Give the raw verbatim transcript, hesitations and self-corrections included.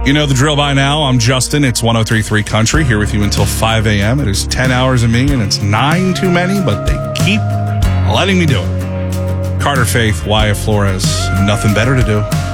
You know the drill by now. I'm Justin. It's one oh three point three Country, here with you until five a.m. It is ten hours of me, and it's nine too many, but they keep letting me do it. Carter Faith, Wyatt Flores, nothing better to do.